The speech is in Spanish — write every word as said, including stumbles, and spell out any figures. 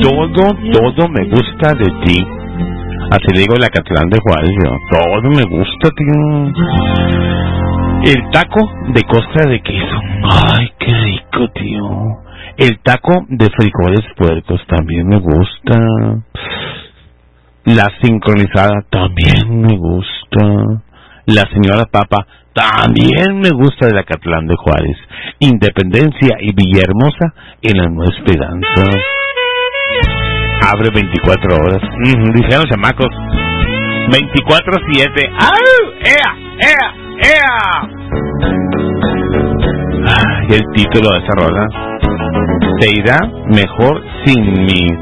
todo, todo me gusta de ti. Así le digo la Catlán de Juárez, yo, todo me gusta, tío. El taco de costra de queso, ay, qué rico, tío. El taco de frijoles puercos también me gusta. La sincronizada también me gusta. La señora papa también me gusta, de la Catlán de Juárez. Independencia y Villahermosa en la Nueva Esperanza. Abre veinticuatro horas. Mm, dijeron los chamacos. veinticuatro siete. ¡Au! ¡Ea! ¡Ea! ¡Ea! Ay, el título de esa rola. Te irá mejor sin mí.